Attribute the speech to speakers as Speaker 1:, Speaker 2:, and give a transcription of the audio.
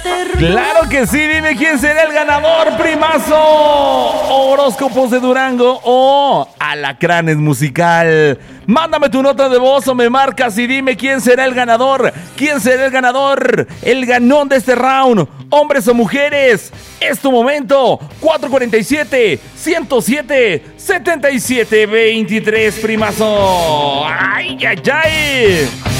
Speaker 1: Claro que sí, dime quién será el ganador, primazo. Horóscopos de Durango o Alacranes Musical. Mándame tu nota de voz o me marcas y dime quién será el ganador. ¿Quién será el ganador? El ganón de este round. Hombres o mujeres. Es tu momento. 447-107-7723, primazo. ¡Ay, ay, ay!